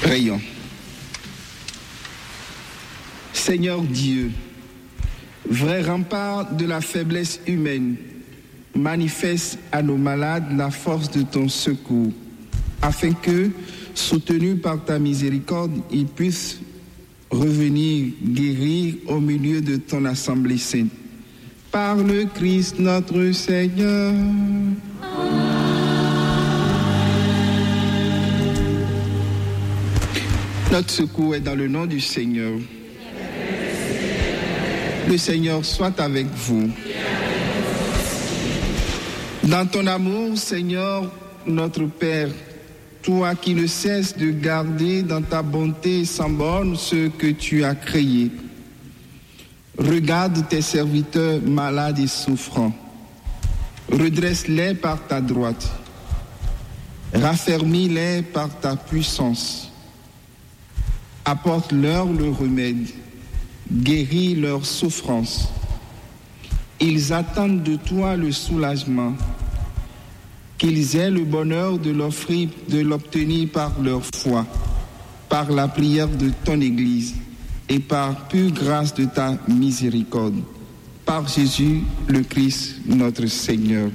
Prions. Seigneur Dieu, vrai rempart de la faiblesse humaine, manifeste à nos malades la force de ton secours, afin que, soutenus par ta miséricorde, ils puissent revenir guérir au milieu de ton assemblée sainte. Par le Christ notre Seigneur. Notre secours est dans le nom du Seigneur. Le Seigneur soit avec vous. Dans ton amour, Seigneur, notre Père, toi qui ne cesses de garder dans ta bonté sans borne ceux que tu as créés, regarde tes serviteurs malades et souffrants. Redresse-les par ta droite. Raffermis-les par ta puissance. Apporte-leur le remède. Guéris leurs souffrances. Ils attendent de toi le soulagement. Qu'ils aient le bonheur de l'obtenir par leur foi, par la prière de ton Église et par pure grâce de ta miséricorde. Par Jésus le Christ, notre Seigneur.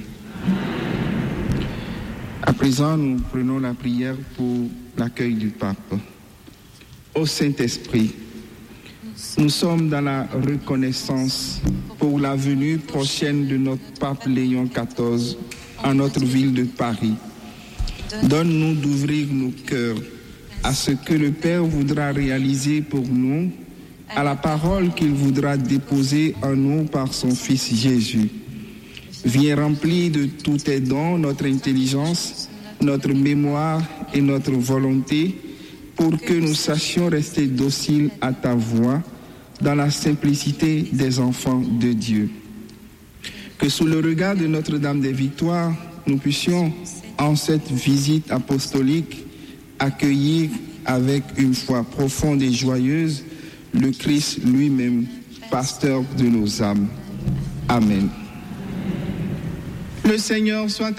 À présent, nous prenons la prière pour l'accueil du pape. Ô Saint-Esprit, nous sommes dans la reconnaissance pour la venue prochaine de notre pape Léon XIV à notre ville de Paris. Donne-nous d'ouvrir nos cœurs à ce que le Père voudra réaliser pour nous, à la parole qu'il voudra déposer en nous par son Fils Jésus. Viens remplir de tous tes dons notre intelligence, notre mémoire et notre volonté, pour que nous sachions rester dociles à ta voix, dans la simplicité des enfants de Dieu. Que sous le regard de Notre-Dame des Victoires, nous puissions, en cette visite apostolique, accueillir avec une foi profonde et joyeuse le Christ lui-même, pasteur de nos âmes. Amen. Le Seigneur soit